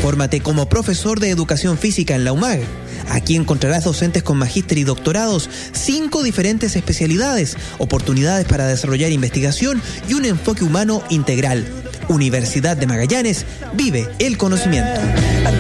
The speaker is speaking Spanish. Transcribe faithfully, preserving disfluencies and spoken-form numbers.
Fórmate como profesor de educación física en la U M A G. Aquí encontrarás docentes con magíster y doctorados, cinco diferentes especialidades, oportunidades para desarrollar investigación y un enfoque humano integral. Universidad de Magallanes, vive el conocimiento.